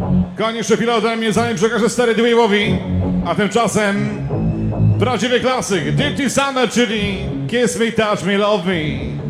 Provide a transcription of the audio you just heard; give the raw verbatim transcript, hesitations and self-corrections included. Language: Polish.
Kochani, jeszcze chwilę ode mnie, zanim przekażę stary Dwave'owi. A tymczasem prawdziwy klasyk Dirty Summer, czyli Kiss Me, Touch Me, Love Me.